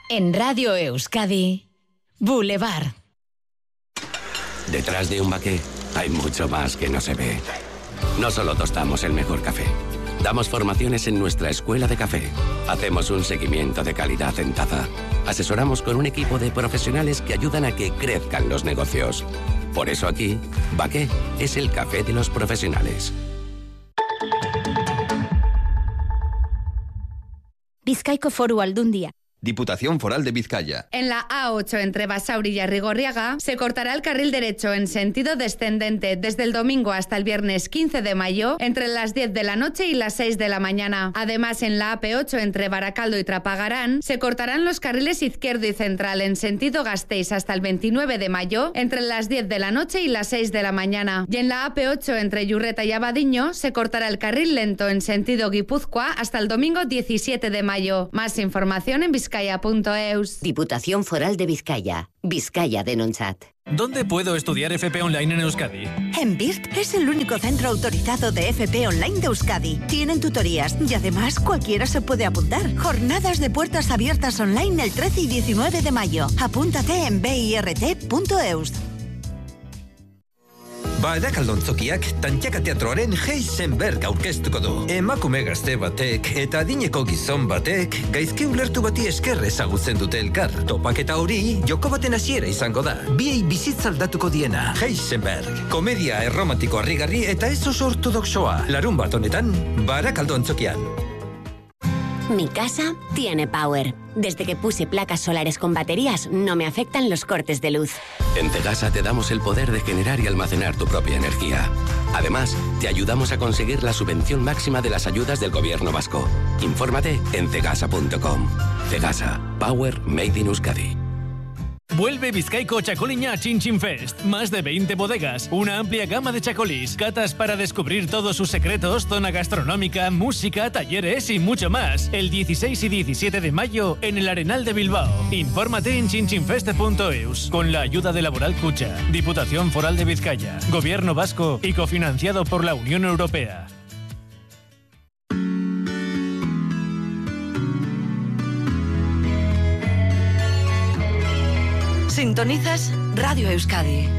En Radio Euskadi, Boulevard. Detrás de un baquet hay mucho más que no se ve. No solo tostamos el mejor café. Damos formaciones en nuestra escuela de café. Hacemos un seguimiento de calidad en taza. Asesoramos con un equipo de profesionales que ayudan a que crezcan los negocios. Por eso aquí, Baquet es el café de los profesionales. Bizkaiko Foru Aldundia. Diputación Foral de Vizcaya. En la A8 entre Basauri y Arrigorriaga se cortará el carril derecho en sentido descendente desde el domingo hasta el viernes 15 de mayo entre las 10 de la noche y las 6 de la mañana. Además, en la AP8 entre Baracaldo y Trapagarán se cortarán los carriles izquierdo y central en sentido Gasteiz hasta el 29 de mayo entre las 10 de la noche y las 6 de la mañana. Y en la AP8 entre Yurreta y Abadiño se cortará el carril lento en sentido Guipúzcoa hasta el domingo 17 de mayo. Más información en Vizcaya.eus. Diputación Foral de Vizcaya. Vizcaya Denontzat. ¿Dónde puedo estudiar FP Online en Euskadi? En BIRT es el único centro autorizado de FP Online de Euskadi. Tienen tutorías y además cualquiera se puede apuntar. Jornadas de puertas abiertas online el 13 y 19 de mayo. Apúntate en birt.eus. Barakaldon-zokiak Tantxaka Teatroaren Heisenberg aurkeztuko du. Emakume gazte batek eta adineko gizon batek gaizki ulertu bati esker ezagutzen dute elkar. Topaketa hori joko baten hasiera izango da. Biei bizitza aldatuko diena. Heisenberg. Komedia erromantiko harrigarri eta ez oso ortodoxoa. Larunbat honetan, Barakaldon-zokian. Mi casa tiene power. Desde que puse placas solares con baterías, no me afectan los cortes de luz. En Cegasa te damos el poder de generar y almacenar tu propia energía. Además, te ayudamos a conseguir la subvención máxima de las ayudas del Gobierno vasco. Infórmate en cegasa.com. Cegasa. Power made in Euskadi. Vuelve Bizkaiko Txakoliña Chin Chin Fest. Más de 20 bodegas, una amplia gama de chacolís, catas para descubrir todos sus secretos, zona gastronómica, música, talleres y mucho más. El 16 y 17 de mayo en el Arenal de Bilbao. Infórmate en chinchinfest.eus. Con la ayuda de Laboral Kutxa, Diputación Foral de Vizcaya, Gobierno Vasco y cofinanciado por la Unión Europea. Sintonizas Radio Euskadi.